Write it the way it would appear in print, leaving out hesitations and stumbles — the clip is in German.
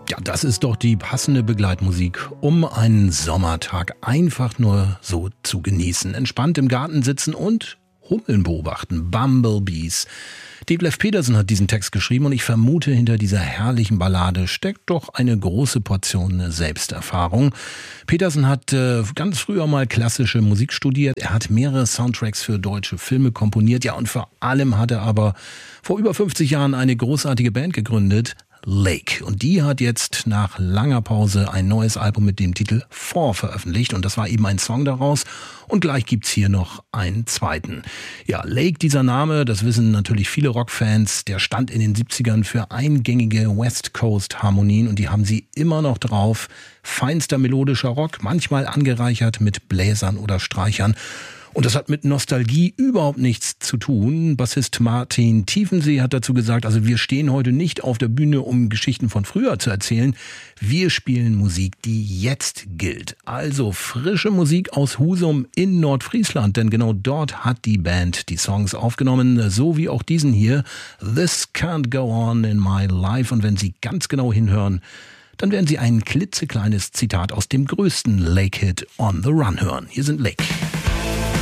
Ja, das ist doch die passende Begleitmusik, um einen Sommertag einfach nur so zu genießen. Entspannt im Garten sitzen und Hummeln beobachten, Bumblebees. Detlef Lev Petersen hat diesen Text geschrieben und ich vermute, hinter dieser herrlichen Ballade steckt doch eine große Portion Selbsterfahrung. Petersen hat ganz früher mal klassische Musik studiert. Er hat mehrere Soundtracks für deutsche Filme komponiert. Ja, und vor allem hat er aber vor über 50 Jahren eine großartige Band gegründet, Lake. Und die hat jetzt nach langer Pause ein neues Album mit dem Titel Four veröffentlicht. Und das war eben ein Song daraus. Und gleich gibt's hier noch einen zweiten. Ja, Lake, dieser Name, das wissen natürlich viele Rockfans, der stand in den 70ern für eingängige West Coast Harmonien und die haben sie immer noch drauf. Feinster melodischer Rock, manchmal angereichert mit Bläsern oder Streichern. Und das hat mit Nostalgie überhaupt nichts zu tun. Bassist Martin Tiefensee hat dazu gesagt, also wir stehen heute nicht auf der Bühne, um Geschichten von früher zu erzählen. Wir spielen Musik, die jetzt gilt. Also frische Musik aus Husum in Nordfriesland, denn genau dort hat die Band die Songs aufgenommen, so wie auch diesen hier, This Can't Go On in My Life. Und wenn Sie ganz genau hinhören, dann werden Sie ein klitzekleines Zitat aus dem größten Lake-Hit On the Run hören. Hier sind Lake.